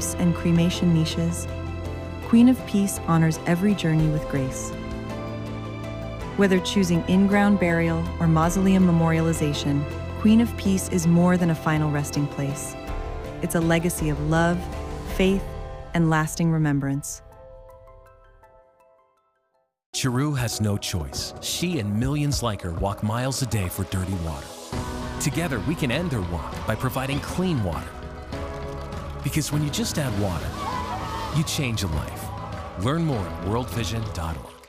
graves and cremation niches, Queen of Peace honors every journey with grace. Whether choosing in-ground burial or mausoleum memorialization, Queen of Peace is more than a final resting place. It's a legacy of love, faith, and lasting remembrance. Chiru has no choice. She and millions like her walk miles a day for dirty water. Together, we can end their walk by providing clean water. Because when you just add water, you change a life. Learn more at worldvision.org.